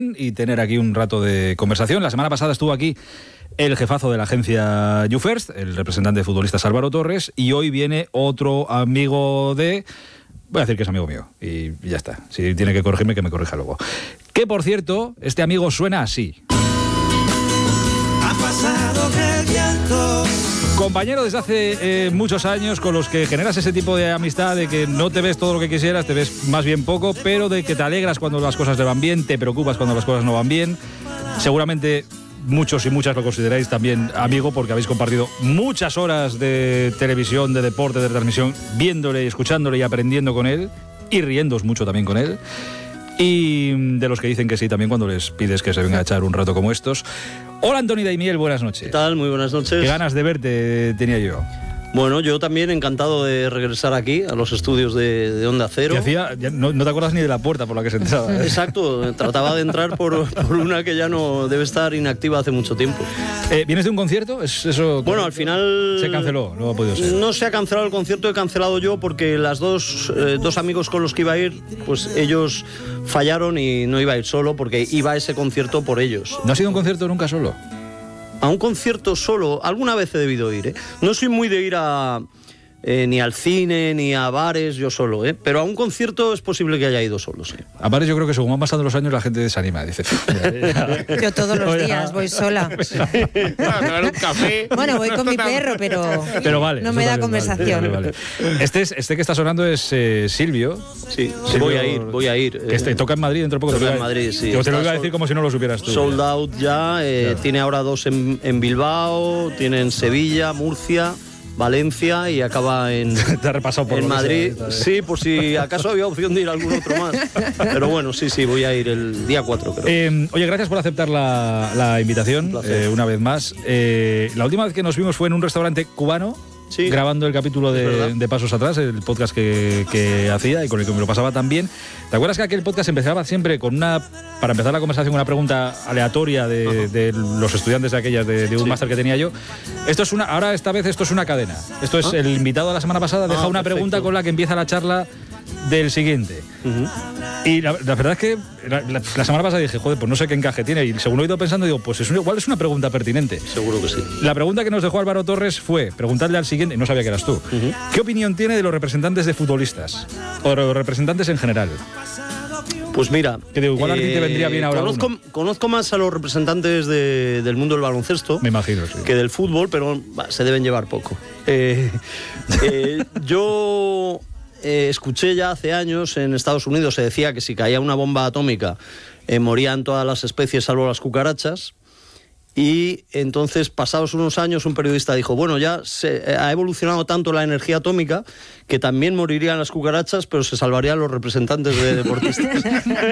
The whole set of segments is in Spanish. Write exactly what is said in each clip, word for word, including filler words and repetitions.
y tener aquí un rato de conversación. La semana pasada estuvo aquí el jefazo de la agencia YouFirst, el representante de futbolistas Álvaro Torres, y hoy viene otro amigo de... Voy a decir que es amigo mío, y ya está. Si tiene que corregirme, que me corrija luego. Que, por cierto, este amigo suena así. Ha pasado el viento. Compañero desde hace eh, muchos años, con los que generas ese tipo de amistad de que no te ves todo lo que quisieras, te ves más bien poco, pero de que te alegras cuando las cosas te van bien, te preocupas cuando las cosas no van bien. Seguramente muchos y muchas lo consideráis también amigo, porque habéis compartido muchas horas de televisión, de deporte, de transmisión, viéndole, escuchándole y aprendiendo con él, y riéndoos mucho también con él. Y de los que dicen que sí también cuando les pides que se venga a echar un rato como estos. Hola, Antoni Daimiel, buenas noches. ¿Qué tal? Muy buenas noches. Qué ganas de verte tenía yo. Bueno, yo también encantado de regresar aquí, a los estudios de, de Onda Cero. Y hacía, ya no, no te acuerdas ni de la puerta por la que se entraba, ¿eh? Exacto, trataba de entrar por, por una que ya no debe estar inactiva hace mucho tiempo. Eh, ¿Vienes de un concierto? ¿Es eso? Bueno, al final... Se canceló, no ha podido ser. No se ha cancelado el concierto, he cancelado yo porque las dos, eh, dos amigos con los que iba a ir, pues ellos fallaron y no iba a ir solo porque iba a ese concierto por ellos. ¿No ha sido un concierto nunca solo? A un concierto solo, alguna vez he debido ir, ¿eh? No soy muy de ir a... Eh, ni al cine, ni a bares, yo solo, ¿eh? Pero a un concierto es posible que haya ido solo, sí. A bares yo creo que según van pasando los años la gente desanima, dice. Yo todos los días voy sola. Tomar un café. Bueno, voy con mi perro, pero, pero vale, no me da vale, conversación. Vale, vale. Este, es, este que está sonando es eh, Silvio. Sí, Silvio, voy a ir, voy a ir. Que este, toca en Madrid dentro de poco. Toca en Madrid, sí. Yo te lo iba a Está decir como si no lo supieras tú. Sold out ya, eh, Claro. Tiene ahora dos en, en Bilbao, tiene en Sevilla, Murcia, Valencia y acaba en, Te ha repasado por en lo que Madrid. sea, Sí, por si acaso había opción de ir a algún otro más. Pero bueno, sí, sí, voy a ir el día cuatro, creo. Eh, oye, gracias por aceptar la, la invitación, Un placer. eh, una vez más. Eh, la última vez que nos vimos fue en un restaurante cubano, Sí, grabando el capítulo es de, verdad. de Pasos Atrás, el podcast que, que hacía y con el que me lo pasaba también. ¿Te acuerdas que aquel podcast empezaba siempre con una, para empezar la conversación, una pregunta aleatoria de, de los estudiantes de aquellas, de, de un Sí. máster que tenía yo? Esto es una, ahora esta vez esto es una cadena. Esto es Ah. el invitado de la semana pasada, deja Ah, una perfecto. pregunta con la que empieza la charla del siguiente. Ujú. Y la, la verdad es que la, la- la semana pasada dije, joder, pues no sé qué encaje tiene. Y según lo he ido pensando, digo, pues es una- igual es una pregunta pertinente. Seguro que sí. La pregunta que nos dejó Álvaro Torres fue preguntarle al siguiente, no sabía que eras tú, Ujú. ¿qué opinión tiene de los representantes de futbolistas? O de los representantes en general. Pues mira, Que digo, igual a ti te vendría bien ahora conozco, uno. conozco más a los representantes de- del mundo del baloncesto Me imagino, sí. que del fútbol, pero bah, se deben llevar poco. Eh, eh, yo eh, escuché ya hace años en Estados Unidos, se decía que si caía una bomba atómica eh, morían todas las especies salvo las cucarachas. Y entonces, pasados unos años, un periodista dijo, bueno, ya se, ha evolucionado tanto la energía atómica que también morirían las cucarachas, pero se salvarían los representantes de deportistas.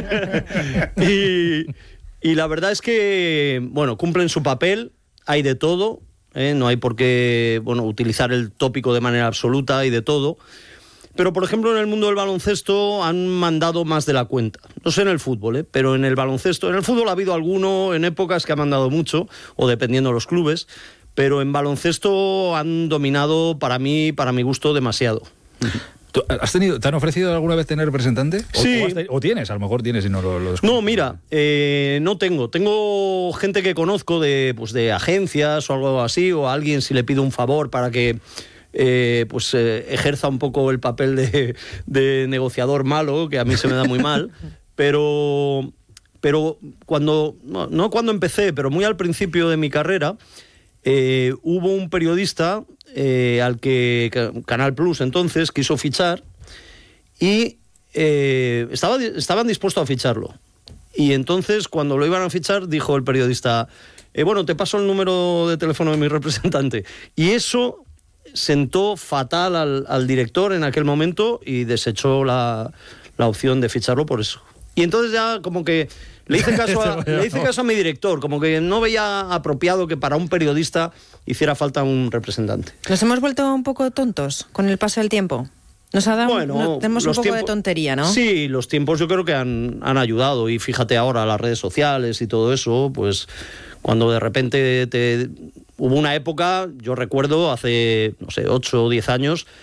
y, y la verdad es que, bueno, cumplen su papel, hay de todo, ¿eh? No hay por qué, bueno, utilizar el tópico de manera absoluta, hay de todo. Pero, por ejemplo, en el mundo del baloncesto han mandado más de la cuenta. No sé en el fútbol, ¿eh? Pero en el baloncesto... En el fútbol ha habido alguno en épocas que ha mandado mucho, o dependiendo de los clubes, pero en baloncesto han dominado, para mí, para mi gusto, demasiado. ¿Tú has tenido, ¿Te han ofrecido alguna vez tener representante? O, Sí. O, has te- o tienes, a lo mejor tienes y no lo, lo descubres. No, mira, eh, no tengo. Tengo gente que conozco de, pues, de agencias o algo así, o a alguien si le pido un favor para que... Eh, pues eh, ejerza un poco el papel de, de negociador malo, que a mí se me da muy mal, pero, pero cuando, no, no cuando empecé, pero muy al principio de mi carrera, eh, hubo un periodista eh, al que Canal Plus entonces quiso fichar y eh, estaba, estaban dispuestos a ficharlo. Y entonces, cuando lo iban a fichar, dijo el periodista, eh, bueno, te paso el número de teléfono de mi representante. Y eso sentó fatal al, al director en aquel momento y desechó la, la opción de ficharlo por eso. Y entonces ya como que le hice caso a, le hice caso a mi director, como que no veía apropiado que para un periodista hiciera falta un representante. Nos hemos vuelto un poco tontos con el paso del tiempo. Nos ha dado Bueno, no, tenemos un los poco tiempo- de tontería, ¿no? Sí, los tiempos yo creo que han, han ayudado. Y fíjate ahora, las redes sociales y todo eso, pues cuando de repente te... Hubo una época, yo recuerdo, hace, no sé, ocho o diez años,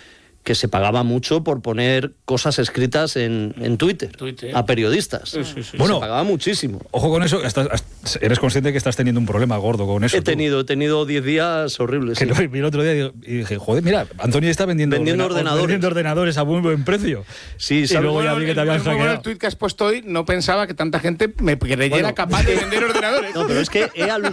que se pagaba mucho por poner cosas escritas en, en Twitter, Twitter. a periodistas. Sí, sí, sí. Bueno, se pagaba muchísimo. Ojo con eso, estás- estás- eres consciente que estás teniendo un problema gordo con eso. He tú. tenido, he tenido diez días horribles. Que sí. lo vi el otro día y digo- y dije, joder, mira, Antonio está vendiendo, Vendiendo ordena- ordenadores. vendiendo ordenadores a muy buen precio. Sí, y ¿sabes? luego ya Bueno, vi que te el- habían el muy bueno el hackeado. tuit que has puesto hoy, no pensaba que tanta gente me creyera Bueno. capaz de vender ordenadores. No, pero es que he alucinado.